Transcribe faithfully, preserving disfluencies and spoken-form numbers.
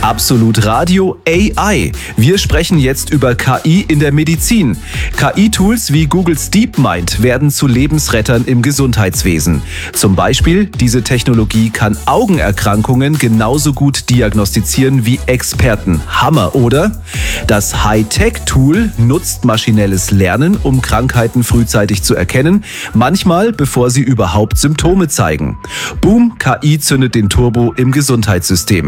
Absolut Radio A I. Wir sprechen jetzt über K I in der Medizin. K I-Tools wie Googles DeepMind werden zu Lebensrettern im Gesundheitswesen. Zum Beispiel, diese Technologie kann Augenerkrankungen genauso gut diagnostizieren wie Experten. Hammer, oder? Das Hightech-Tool nutzt maschinelles Lernen, um Krankheiten frühzeitig zu erkennen, manchmal bevor sie überhaupt Symptome zeigen. Boom, K I zündet den Turbo im Gesundheitssystem.